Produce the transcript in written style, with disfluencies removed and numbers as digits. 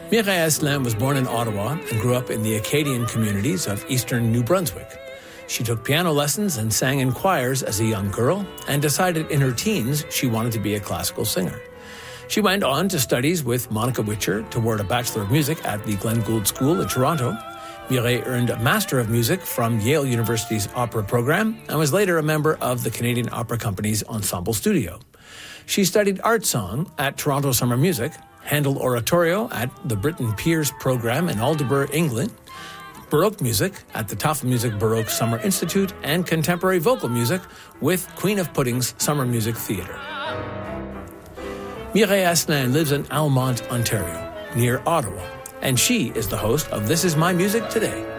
Mireille Asselin was born in Ottawa and grew up in the Acadian communities of eastern New Brunswick. She took piano lessons and sang in choirs as a young girl and decided in her teens she wanted to be a classical singer. She went on to studies with Monica Witcher toward a Bachelor of Music at the Glenn Gould School in Toronto. Mireille earned a Master of Music from Yale University's opera program and was later a member of the Canadian Opera Company's Ensemble Studio. She studied art song at Toronto Summer Music, Handel Oratorio at the Britton Pears program in Aldeburgh, England, Baroque music at the Tafel Music Baroque Summer Institute, and contemporary vocal music with Queen of Pudding's Summer Music Theatre. Mireille Asselin lives in Almonte, Ontario, near Ottawa, and she is the host of This Is My Music Today.